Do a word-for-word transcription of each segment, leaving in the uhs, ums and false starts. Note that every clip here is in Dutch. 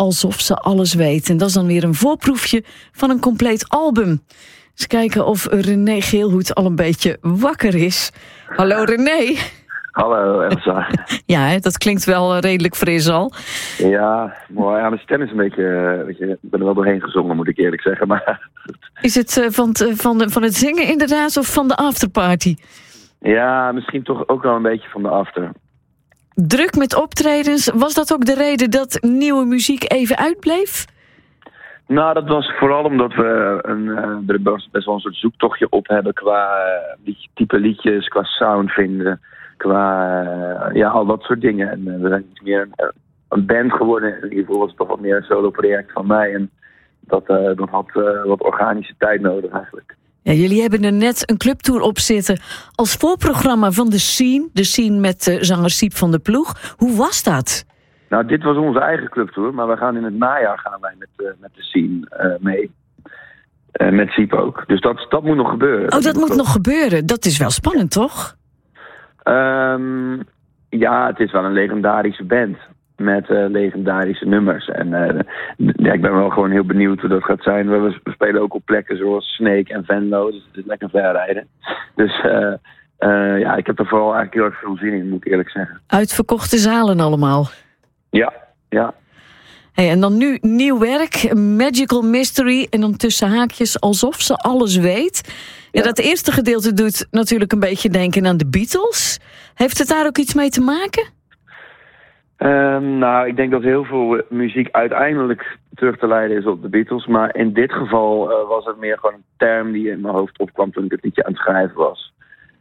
Alsof ze alles weet. En dat is dan weer een voorproefje van een compleet album. Eens kijken of René Geelhoed al een beetje wakker is. Hallo René. Hallo Elsa. Ja, hè, dat klinkt wel redelijk fris al. Ja, mooi. Ja, mijn stem is een beetje, weet je, ik ben er wel doorheen gezongen, moet ik eerlijk zeggen. Maar is het uh, van, t, van, de, van het zingen inderdaad of van de afterparty? Ja, misschien toch ook wel een beetje van de after. Druk met optredens. Was dat ook de reden dat nieuwe muziek even uitbleef? Nou, dat was vooral omdat we een, uh, er best wel een soort zoektochtje op hebben qua uh, type liedjes, qua sound vinden, qua uh, ja, al dat soort dingen. En uh, we zijn iets meer een, een band geworden. In ieder geval was het toch wat meer een solo project van mij. En dat, uh, dat had uh, wat organische tijd nodig eigenlijk. Ja, jullie hebben er net een clubtour op zitten als voorprogramma van de Scene. De Scene met uh, zanger Siep van der Ploeg. Hoe was dat? Nou, dit was onze eigen clubtour, maar we gaan in het najaar gaan wij met, uh, met de Scene uh, mee. Uh, met Siep ook. Dus dat, dat moet nog gebeuren. Oh, dat, dat moet nog, nog gebeuren. Dat is wel spannend, toch? Um, ja, het is wel een legendarische band. Met uh, legendarische nummers. En uh, ja, ik ben wel gewoon heel benieuwd hoe dat gaat zijn. We, we spelen ook op plekken zoals Snake en Venlo. Dus het is lekker ver rijden. Dus uh, uh, ja, ik heb er vooral eigenlijk heel erg veel zin in, moet ik eerlijk zeggen. Uitverkochte zalen allemaal. Ja, ja. Hey, en dan nu nieuw werk, Magical Mystery. En dan tussen haakjes alsof ze alles weet. Ja, ja. Dat eerste gedeelte doet natuurlijk een beetje denken aan de Beatles. Heeft het daar ook iets mee te maken? Um, nou, ik denk dat heel veel muziek uiteindelijk terug te leiden is op de Beatles. Maar in dit geval uh, was het meer gewoon een term die in mijn hoofd opkwam toen ik het liedje aan het schrijven was.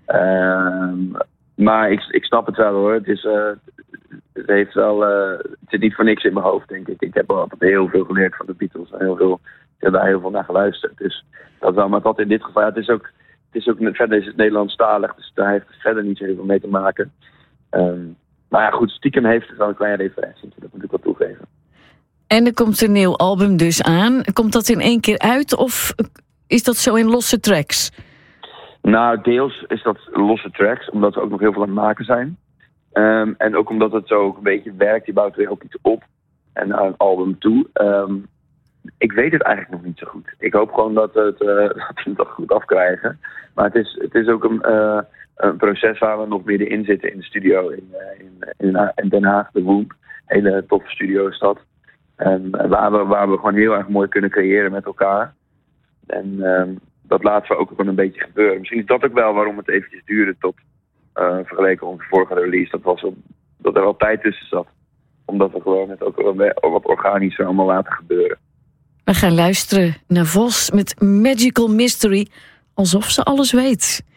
Um, maar ik, ik snap het wel hoor. Het, is, uh, het, heeft wel, uh, het zit niet voor niks in mijn hoofd, denk ik. Ik heb altijd heel veel geleerd van de Beatles. En heel veel, ik heb daar heel veel naar geluisterd. Dus dat wel, maar dat in dit geval, ja, het is ook, het is ook verder is het Nederlandstalig. Dus daar heeft het verder niet zo heel veel mee te maken. Um, Maar ja, goed, stiekem heeft het wel een kleine referentie. Dat moet ik wel toegeven. En er komt een nieuw album dus aan. Komt dat in één keer uit of is dat zo in losse tracks? Nou, deels is dat losse tracks, omdat we ook nog heel veel aan het maken zijn. Um, en ook omdat het zo een beetje werkt. Je bouwt weer ook iets op en naar een album toe. Um, ik weet het eigenlijk nog niet zo goed. Ik hoop gewoon dat, het, uh, dat we het toch goed afkrijgen. Maar het is, het is ook een... Uh, Een proces waar we nog middenin zitten in de studio in, in, in, in Den Haag, de Woemp. Hele toffe studio is dat. En waar we, waar we gewoon heel erg mooi kunnen creëren met elkaar. En um, dat laten we ook gewoon een beetje gebeuren. Misschien is dat ook wel waarom het eventjes duurde tot uh, vergeleken onze vorige release. Dat was op, dat er al tijd tussen zat. Omdat we gewoon het ook wel wat organischer allemaal laten gebeuren. We gaan luisteren naar Vos met Magical Mystery. Alsof ze alles weet.